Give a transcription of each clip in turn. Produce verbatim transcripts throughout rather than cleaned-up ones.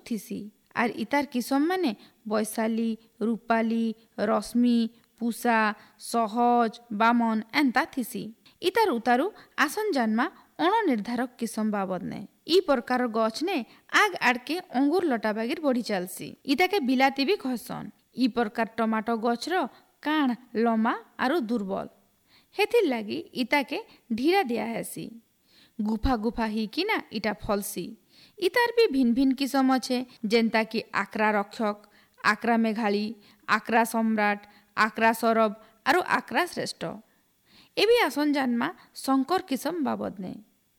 थिसी are इतार किसम माने वैशाली, रूपाली, रश्मि, पूषा, सहज, बामन एंता थिसी। इतार उतारू आसन जन्मा अणनिर्धारक किसम बाबद ने ई प्रकार गछ ने आग आड़के अंगूर लटा बागिर बढ़ी चलसी। इताके बिलाती भी कहसन। ई प्रकार टमाटो गछर काण लमा आरु दुर्बल, हेथिर लागी इताके ढीरा दिया हेसी। गुफा गुफा ही किना इटा फलसी। इतार भी भिन्न भिन्न किसम अच्छे, जेनता कि आक्रा रक्षक, आक्रा मेघाली, आक्रा सम्राट, आक्रा सरब आरु आक्रा श्रेष्ठ। एबी आसन जानमा शंकर किसम बाबद ने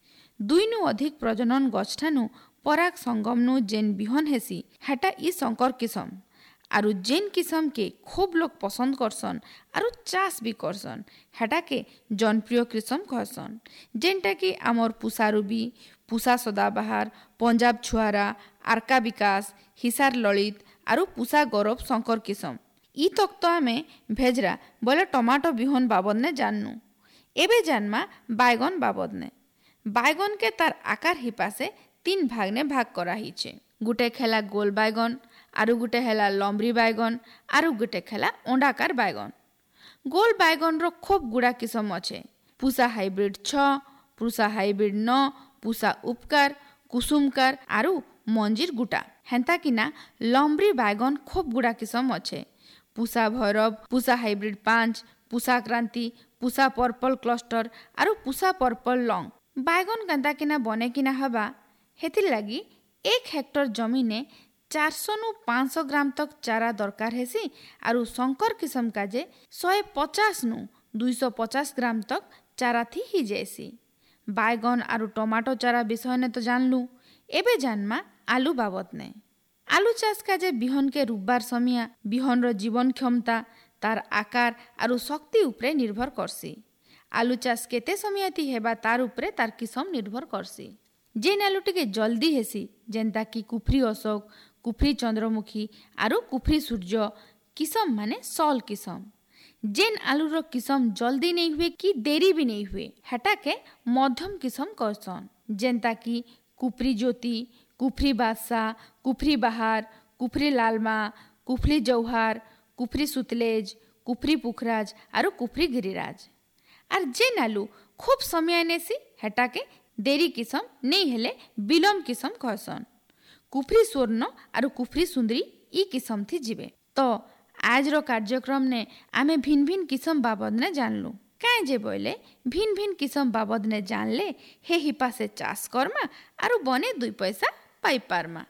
दुईनु अधिक प्रजनन गछठानु पराग संगमनु जेन बिहन हेसी हेटा ई शंकर किसम। आरु जेन किसम के खूब लोग पसंद करसन आरु चाष भी करसन हेटा के जनप्रिय किसम कहसन। जेनटा कि आमर पूषा रूबी, पूषा सदाबाहार, पंजाब छुआरा, आरका विकास, हिसार ललित आरु पूषा गौरव शंकर किसम। ई तक तो आमे भेजरा बोले टमाटो बिहन बाबद ने जाननु। एबे जानमा बायगन बाबद ने। बायगन के तार आकार हिपासे तीन भाग ने भाग करा हिचे। गुटे खेला गोल बायगन, आरु गुटे हेला लंबरी बायगन, आरु गुटे खेला अंडाकार बायगन। गोल बायगन रो खूब गुड़ा किसम अच्छे। पूषा हाइब्रिड छ, पूषा हाइब्रिड नौ, पूषा उपकार, कुसुमकार आरु मंजीर गुटा। हेंता किना लंबरी बायगन खूब गुड़ा किसम अच्छे। पूषा भैरव, पूषा हाइब्रिड पांच, पूषा क्रांति, पूषा पर्पल क्लस्टर आरु पूषा पर्पल लंग। बायगन केंता किना बने किना हवा हेथिर लागी एक हेक्टर जमीने चार सौ नु पाँच सौ ग्राम तक चारा दरकार हेसी। आरु शंकर किसम काजे सौ पचास नु दुई सौ पचास ग्राम तक चारा थी ही जैसी। बायगन आरु टमाटो चारा विषय ने तो जानलू। एबे जानमा आलू बाबत ने। आलू चाष काजे बिहन के रुब्बार समिया, बिहन रो जीवन क्षमता, तार आकार आरु शक्ति उपरे निर्भर करसी। आलू चाष केते समियाती हेबा तार उपरे तार किसम निर्भर करसी। जेन आलू टिके जल्दी हेसी जेनता कि कुफरी अशोक, कुफरी चंद्रमुखी आरु कुफरी सूर्य किसम माने सल किसम। जेन आलू रो किसम जल्दी नहीं हुए कि देरी भी नहीं हुए हेटा के मध्यम किसम कहसन। जेनता कि कुफरी ज्योति, कुफरी बादशाह, कुफरी बहार, कुफरी लालमा, कुफरी जौहार, कुफरी सुतलेज, कुफरी पुखराज आरु कुफरी गिरिराज। आर जेन आलू खूब समय नेसी हेटा के देरी किसम नहीं हेले विलम्ब किसम कहसन। कुफरी स्वर्ण आरु कुफरी सुंदरी ई किसम थी जीवे। तो आज रो कार्यक्रम ने आमे भिन्न भिन्न किसम बाबद ने जानलू। काहे जे बोले भिन्न भिन्न किसम बाबद ने जानले हे हिपा से चाष करमा आरु बने दुई पैसा पाई पारमा।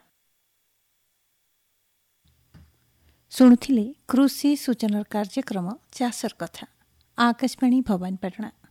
शुणुथिले कृषि सूचना कार्यक्रम चाषर कथा। आकाशवाणी भवानीपाटना।